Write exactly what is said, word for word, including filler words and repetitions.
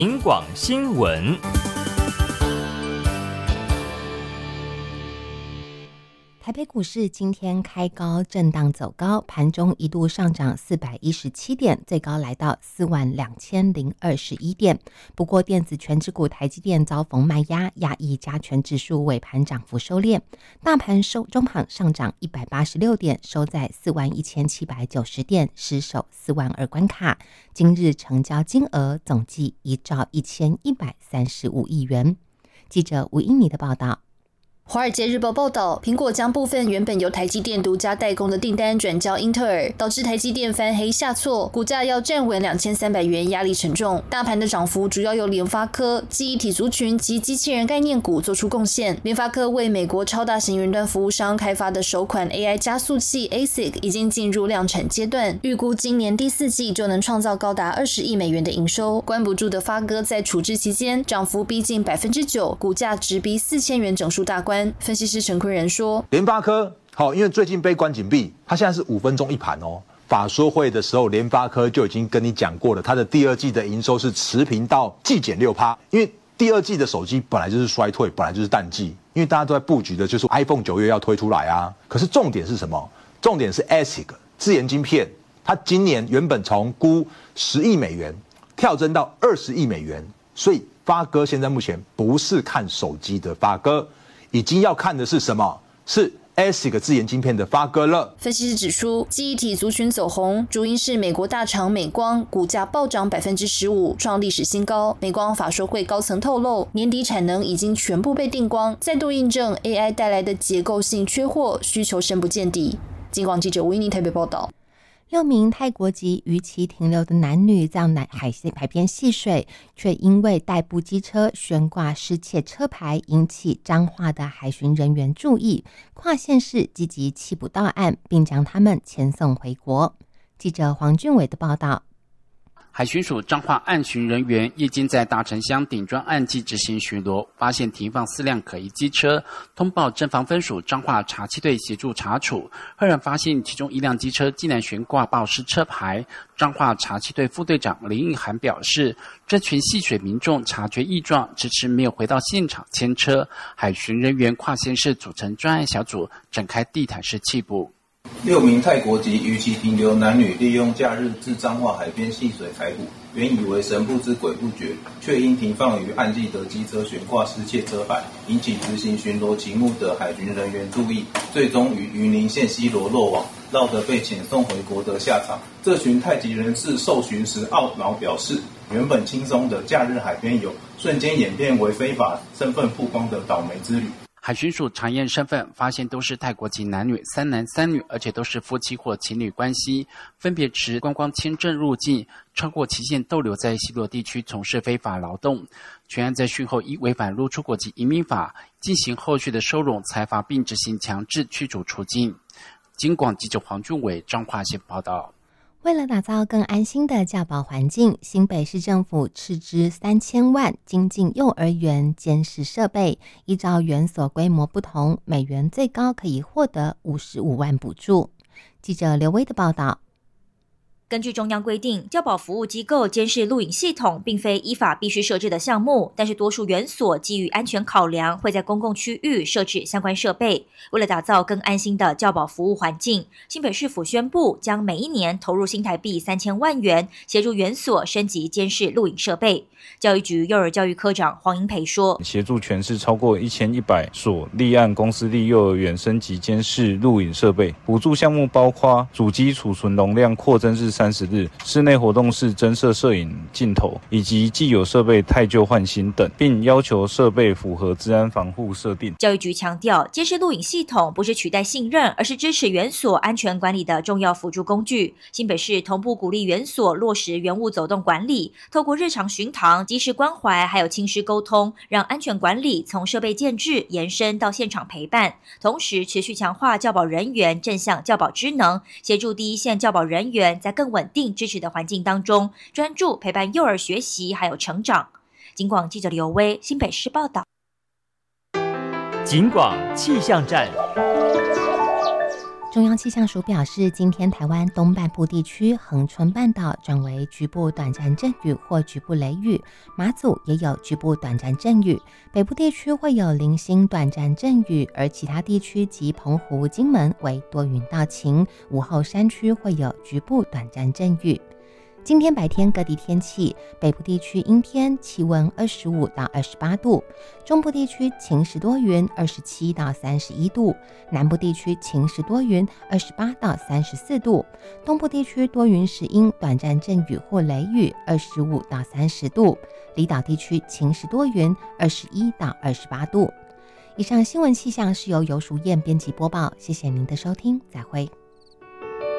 警广新闻。 台北股市今天开高震荡走高，盘中一度上涨四百一十七点，最高来到四万两千零二十一点。不过电子权值股台积电遭逢卖压，压抑加权指数尾盘涨幅收敛。大盘收中盘上涨一百八十六点，收在四万一千七百九十点，失守四万二关卡。今日成交金额总计一兆一千一百三十五亿元。记者吴英妮的报道。 华尔街日报报道，苹果将部分原本由台积电独家代工的订单转交英特尔，导致台积电翻黑下挫，股价要站稳两千三百元，压力沉重。大盘的涨幅主要由联发科、记忆体族群及机器人概念股做出贡献。联发科为美国超大型云端服务商开发的首款 A I 加速器 A S I C 已经进入量产阶段，预估今年第四季就能创造高达二十亿美元的营收。关不住的发哥在处置期间涨幅逼近百分之九，股价直逼四千元整数大关。分析师陈坤仁说， 联发科好，因为最近被关紧闭，它现在是五分钟一盘哦。法说会的时候，联发科就已经跟你讲过了，它的第二季的营收是持平到季减 百分之六， 因为第二季的手机本来就是衰退，本来就是淡季，因为大家都在布局的就是 iPhone 九月要推出来啊。可是重点是什么？重点是 A S I C 自研晶片，它今年原本从估十亿美元跳增到二十亿美元，所以发哥现在目前不是看手机的发哥，已经要看的是什么？是 A S I C 自研晶片的发哥了。 分析师指出，记忆体族群走红，主因是美国大厂美光股价暴涨百分之十五，创历史新高。美光法说会高层透露，年底产能已经全部被订光，再度印证 A I 带来的结构性缺货，需求深不见底。警广记者吴依妮台北报道。 六名泰国籍逾期停留的男女在海海边戏水，却因为代步机车悬挂失窃车牌，引起彰化的海巡人员注意，跨县市积极缉捕到案，并将他们遣送回国。记者黄俊伟的报道。 海巡署彰化岸巡人员夜间在大城乡顶庄岸际执行巡逻，发现停放四辆可疑机车，通报侦防分署彰化查缉队协助查处，赫然发现其中一辆机车竟然悬挂报失车牌。彰化查缉队副队长林义涵表示，这群戏水民众察觉异状，迟迟没有回到现场牵车，海巡人员跨县市组成专案小组，展开地毯式缉捕。 六名泰国籍逾期停留男女利用假日至彰化海边戏水采捕，原以为神不知鬼不觉，却因停放于岸际的机车悬挂失窃车牌，引起执行巡逻勤务的海巡人员注意，最终于云林县西螺落网，绕得被遣送回国的下场。这群泰籍人士受询时懊恼表示，原本轻松的假日海边游，瞬间演变为非法身份曝光的倒霉之旅。 海巡署查验身份，发现都是泰国籍男女，三男三女，而且都是夫妻或情侣关系，分别持观光签证入境，超过期限逗留在西螺地区从事非法劳动。全案在讯后依违反入出国及移民法进行后续的收容、裁罚，并执行强制驱逐出境。警广记者黄俊伟彰化县报道。 为了打造更安心的教保环境，新北市政府斥资三千万精进幼儿园监视设备，依照园所规模不同，每园最高可以获得五十五万补助。记者刘威的报道。 根据中央规定，教保服务机构监视录影系统并非依法必须设置的项目，但是多数园所基于安全考量，会在公共区域设置相关设备。为了打造更安心的教保服务环境，新北市府宣布将每一年投入新台币三千万元，协助园所升级监视录影设备。教育局幼儿教育科长黄英培说， 协助全市超过一千一百所立案公私立幼儿园升级监视录影设备，补助项目包括主机储存容量扩增至三十日、室内活动室增设摄影镜头，以及既有设备汰旧换新等，并要求设备符合治安防护设定。 教育局强调，监视录影系统不是取代信任，而是支持园所安全管理的重要辅助工具。新北市同步鼓励园所落实园务走动管理，透过日常巡堂、及时关怀，还有亲师沟通，让安全管理从设备建制延伸到现场陪伴，同时持续强化教保人员正向教保职能，协助第一线教保人员在更稳定支持的环境当中，专注陪伴幼儿学习还有成长。警广记者刘威新北市报道。 警广气象站。 中央气象署表示，今天台湾东半部地区恒春半岛转为局部短暂阵雨或局部雷雨，马祖也有局部短暂阵雨，北部地区会有零星短暂阵雨，而其他地区及澎湖、金门为多云到晴，午后山区会有局部短暂阵雨。今天白天各地天气，北部地区阴天，气温二十五到二十八度，中部地区晴时多云，二十七到三十一度，南部地区晴时多云，二十八到三十四度，东部地区多云时阴，短暂阵雨或雷雨，二十五到三十度，离岛地区晴时多云，二十一到二十八度。以上新闻气象是由游淑燕编辑播报，谢谢您的收听，再会。